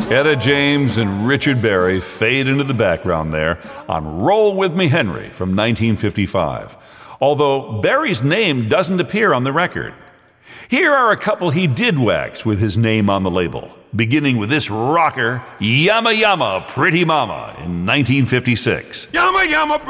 Etta James and Richard Berry fade into the background there on Roll With Me Henry from 1955, although Berry's name doesn't appear on the record. Here are a couple he did wax with his name on the label, beginning with this rocker, Yama Yama Pretty Mama in 1956. Yama Yama